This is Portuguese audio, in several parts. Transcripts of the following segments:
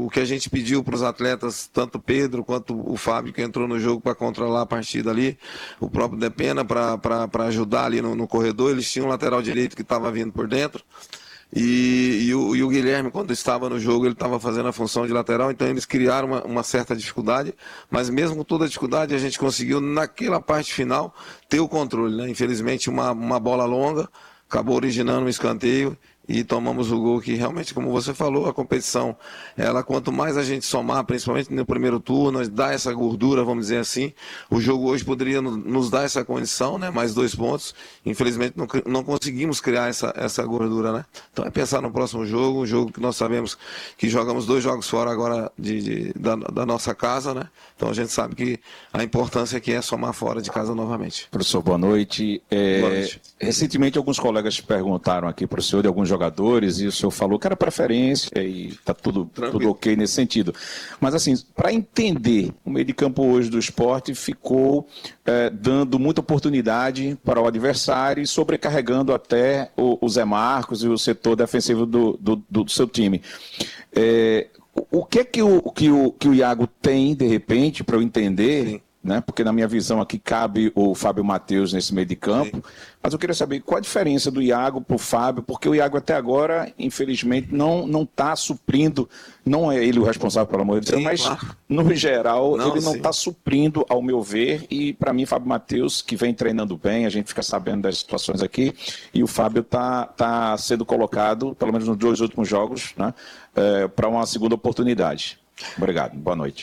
o que a gente pediu para os atletas, tanto o Pedro quanto o Fábio, que entrou no jogo para controlar a partida ali, o próprio Depena para ajudar ali no corredor, eles tinham um lateral direito que estava vindo por dentro, e o Guilherme, quando estava no jogo, ele estava fazendo a função de lateral, então eles criaram uma certa dificuldade, mas mesmo com toda a dificuldade, a gente conseguiu, naquela parte final, ter o controle, né? Infelizmente, uma bola longa, acabou originando um escanteio, e tomamos o gol que realmente, como você falou, a competição, ela quanto mais a gente somar, principalmente no primeiro turno, dá essa gordura, vamos dizer assim, o jogo hoje poderia nos dar essa condição, né, mais 2 pontos, infelizmente não conseguimos criar essa gordura, né, então é pensar no próximo jogo, um jogo que nós sabemos que jogamos 2 jogos fora agora da nossa casa, né, então a gente sabe que a importância aqui é somar fora de casa novamente. Professor, boa noite. Boa noite. Recentemente alguns colegas perguntaram aqui para o senhor de alguns jogadores e o senhor falou que era preferência e está tudo ok nesse sentido. Mas assim, para entender, o meio de campo hoje do Sport ficou dando muita oportunidade para o adversário e sobrecarregando até o Zé Marcos e o setor defensivo do seu time. O que é que o Iago tem, de repente, para eu entender... Sim. Né? Porque na minha visão aqui cabe o Fábio Matheus nesse meio de campo, sim, mas eu queria saber qual a diferença do Iago para o Fábio, porque o Iago até agora, infelizmente, não está suprindo, não é ele o responsável, pelo amor de Deus, mas claro, no geral ele não está suprindo, ao meu ver, e para mim Fábio Matheus, que vem treinando bem, a gente fica sabendo das situações aqui, e o Fábio está sendo colocado, pelo menos nos 2 últimos jogos, né, para uma segunda oportunidade. Obrigado, boa noite.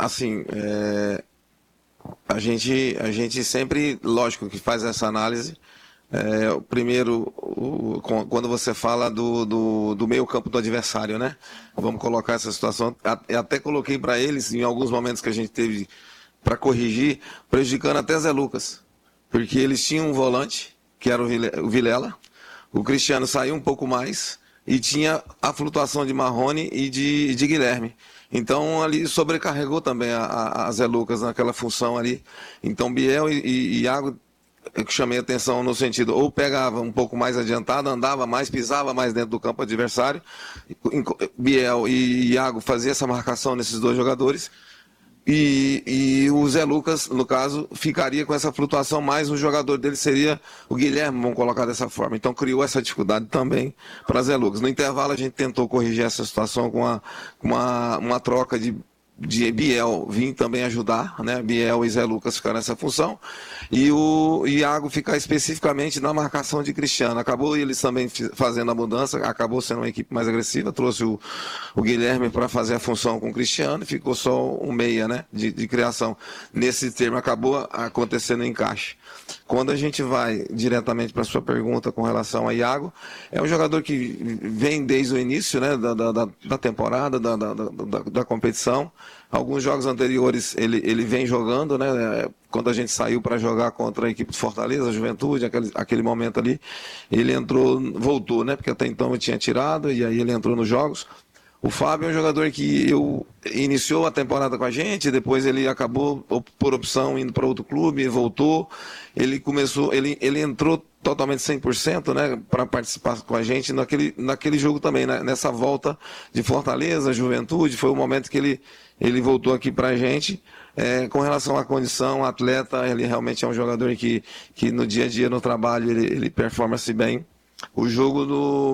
A gente sempre, lógico que faz essa análise. Primeiro, quando você fala do meio campo do adversário, né? Vamos colocar essa situação. Eu até coloquei para eles, em alguns momentos que a gente teve para corrigir, prejudicando até Zé Lucas. Porque eles tinham um volante, que era o Vilela. O Cristiano saiu um pouco mais e tinha a flutuação de Marrone e de Guilherme. Então, ali sobrecarregou também a Zé Lucas naquela função ali. Então, Biel e Iago, eu chamei a atenção no sentido, ou pegava um pouco mais adiantado, andava mais, pisava mais dentro do campo adversário. Biel e Iago faziam essa marcação nesses 2 jogadores. E o Zé Lucas, no caso, ficaria com essa flutuação, mas o jogador dele seria o Guilherme, vamos colocar dessa forma. Então criou essa dificuldade também para Zé Lucas. No intervalo a gente tentou corrigir essa situação com uma troca de Biel vir também ajudar, né? Biel e Zé Lucas ficaram nessa função, e o Iago ficar especificamente na marcação de Cristiano. Acabou eles também fazendo a mudança, acabou sendo uma equipe mais agressiva, trouxe o Guilherme para fazer a função com o Cristiano, ficou só um meia, né? de criação. Nesse termo acabou acontecendo o encaixe. Quando a gente vai diretamente para a sua pergunta com relação a Iago, é um jogador que vem desde o início, né, da temporada, da competição. Alguns jogos anteriores ele vem jogando, né? Quando a gente saiu para jogar contra a equipe de Fortaleza, a Juventude, aquele momento ali, ele entrou, voltou, né? Porque até então eu tinha tirado, e aí ele entrou nos jogos. O Fábio é um jogador que iniciou a temporada com a gente, depois ele acabou, por opção, indo para outro clube, voltou. Ele entrou totalmente 100%, né, para participar com a gente naquele jogo também, né, nessa volta de Fortaleza, Juventude. Foi o momento que ele voltou aqui para a gente. Com relação à condição, atleta, ele realmente é um jogador que no dia a dia, no trabalho, ele performa-se bem. O jogo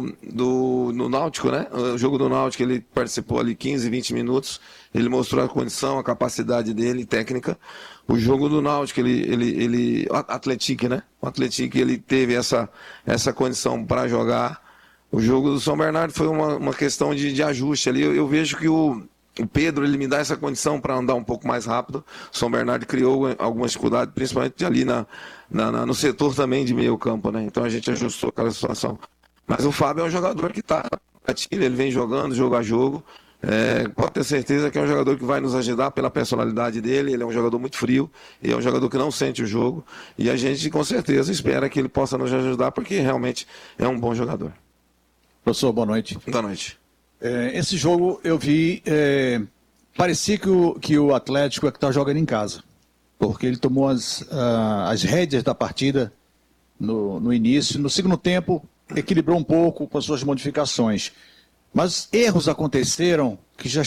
do Náutico, né? O jogo do Náutico, ele participou ali 15, 20 minutos. Ele mostrou a condição, a capacidade dele, técnica. O jogo do Náutico, Atlético, né? O Atlético, ele teve essa condição para jogar. O jogo do São Bernardo foi uma questão de ajuste ali. Eu vejo que o Pedro, ele me dá essa condição para andar um pouco mais rápido. O São Bernardo criou alguma dificuldade, principalmente ali no setor também de meio campo, né? Então a gente ajustou aquela situação. Mas o Fábio é um jogador que está atirando, ele vem jogando, jogo a jogo. Pode ter certeza que é um jogador que vai nos ajudar pela personalidade dele. Ele é um jogador muito frio, e é um jogador que não sente o jogo. E a gente, com certeza, espera que ele possa nos ajudar, porque realmente é um bom jogador. Professor, boa noite. Boa noite. Esse jogo eu vi, parecia que o Atlético é que está jogando em casa, porque ele tomou as rédeas da partida no início. No segundo tempo, equilibrou um pouco com as suas modificações. Mas erros aconteceram que já